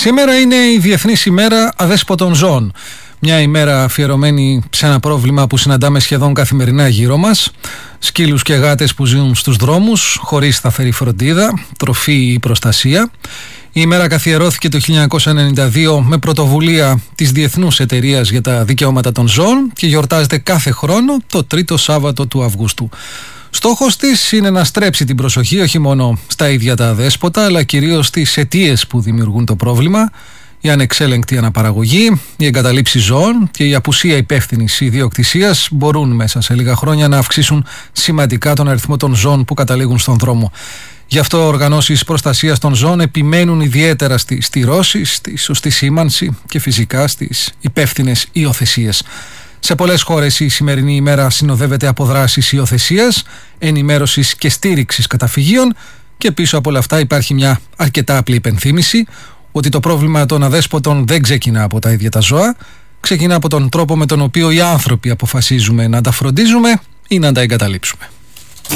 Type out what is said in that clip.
Σήμερα είναι η Διεθνής ημέρα αδέσποτων ζώων. Μια ημέρα αφιερωμένη σε ένα πρόβλημα που συναντάμε σχεδόν καθημερινά γύρω μας. Σκύλους και γάτες που ζουν στους δρόμους, χωρίς σταθερή φροντίδα, τροφή ή προστασία. Η ημέρα καθιερώθηκε το 1992 με πρωτοβουλία της Διεθνούς Εταιρείας για τα Δικαιώματα των Ζώων και γιορτάζεται κάθε χρόνο το τρίτο Σάββατο του Αυγούστου. Στόχος της είναι να στρέψει την προσοχή όχι μόνο στα ίδια τα αδέσποτα, αλλά κυρίως στις αιτίες που δημιουργούν το πρόβλημα, η ανεξέλεγκτη αναπαραγωγή, η εγκαταλείψη ζώων και η απουσία υπεύθυνης ιδιοκτησίας μπορούν μέσα σε λίγα χρόνια να αυξήσουν σημαντικά τον αριθμό των ζώων που καταλήγουν στον δρόμο. Γι' αυτό οργανώσεις προστασίας των ζώων επιμένουν ιδιαίτερα στη στηρώση, στη σωστή σήμανση και φυσικά στις υπεύθυνες υιοθεσίες. Σε πολλές χώρες η σημερινή ημέρα συνοδεύεται από δράσεις υιοθεσίας, ενημέρωσης και στήριξης καταφυγίων και πίσω από όλα αυτά υπάρχει μια αρκετά απλή υπενθύμηση ότι το πρόβλημα των αδέσποτων δεν ξεκινά από τα ίδια τα ζώα, ξεκινά από τον τρόπο με τον οποίο οι άνθρωποι αποφασίζουμε να τα φροντίζουμε ή να τα εγκαταλείψουμε.